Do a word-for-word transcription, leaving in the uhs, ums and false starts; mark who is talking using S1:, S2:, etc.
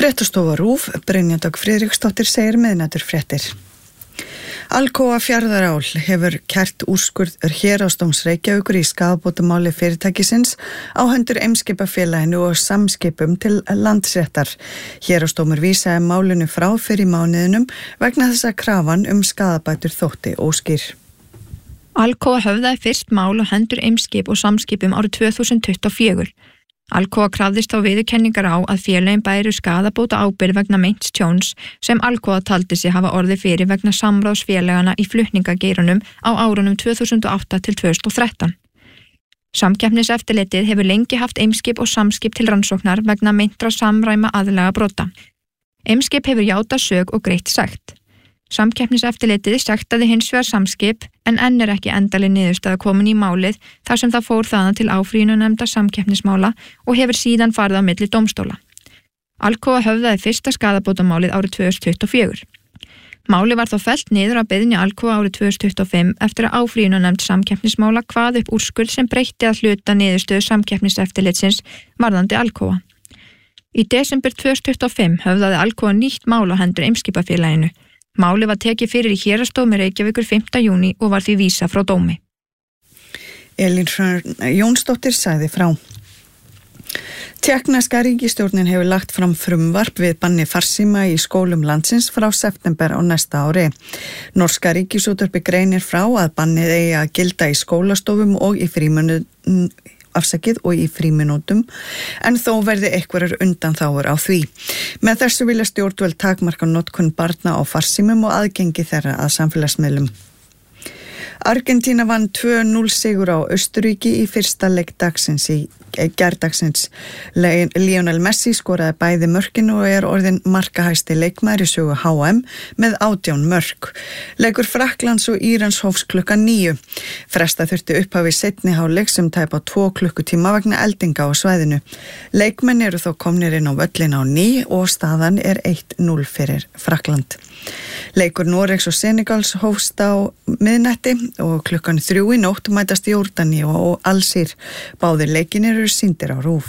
S1: Fréttastofa RÚV, Brynja Dögg Friðriksdóttir segir miðnæturfréttir. Alcoa Fjarðarál hefur kært úrskurð Héraðsdóms Reykjavíkur í skaðabótamáli fyrirtækisins á hendur Eimskipafélaginu og Samskipum til Landsréttar. Héraðsdómur vísaði málinu frá fyrir mánuðinum vegna þess að krafan um skaðabætur þótti óskýr.
S2: Alcoa höfðaði fyrst mál á hendur Eimskip og Samskipum árið tvö þúsund tuttugu og fjögur. Alcoa krafðist þá viðurkenningar á að félögin bæru skaðabóta ábyrgð vegna meints tjóns sem Alcoa taldi sig hafa orðið fyrir vegna samráðsfélagana í flutningageirunum á árunum tvö þúsund og átta til tvö þúsund og þrettán. Samkeppniseftirlitið hefur lengi haft Eimskip og Samskip til rannsóknar vegna meintra samræma aðlaga brota. Eimskip hefur játað sök og greitt sekt. Samkeppniseftirlitið sektaði hins vegar Samskip en enn er ekki endaleg niðurstaða komin í málið þar sem það fór þaðan til áfrýjunarnefndar samkeppnismála og hefur síðan farið á milli dómstóla. Alcoa höfðaði fyrsta skaðabótamálið árið tvö þúsund tuttugu og fjögur. Málið var þó fellt niður á beiðni Alcoa árið tvö þúsund tuttugu og fimm eftir að áfrýjunarnefnd samkeppnismála kvað upp úrskurð sem breytti að hluta niðurstöðu samkeppniseftirlitsins varðandi Alcoa. Í desember tvö þúsund tuttugu og fimm höfðaði Alcoa nýtt mál á hendur Eimskipafélaginu. Málið var tekið fyrir í Héraðsdómi Reykjavíkur fimmta júní og var því vísað frá dómi.
S1: Elín Hrönn Jónsdóttir sagði frá. Tékkneska ríkisstjórnin hefur lagt fram frumvarp við banni farsíma í skólum landsins frá september á næsta ári. Norska ríkisútvarpið greinir frá að bannið eigi að gilda í skólastofum og í frímínútum afsakið og í fríminútum, en þó verði einhverjar undanþágur á því. Með þessu vilja stjórnvöld takmarka notkun barna á farsímum og aðgengi þeirra að samfélagsmiðlum. Argentína vann tvö núll sigur á Austurríki í fyrsta leik dagsins í gærdagsins. Lionel Messi skoraði bæði mörkin og er orðin markahæsti leikmaður í sögu H M með átján mörk. Leikur Frakklands og Írans hófst klukkan níu. Fresta þurfti upphafi seinni hálfleik sem tæpa tvo klukkutíma vegna eldinga á svæðinu. Leikmenn eru þó komnir inn á völlin á ný og staðan er eitt núll fyrir Frakkland. Leikur Noregs og Senegals hófst á miðnætti og klukkan þrjú í nótt mætast Jórdaníu og Alsír. Báðir leikir eru sýndir á RÚV.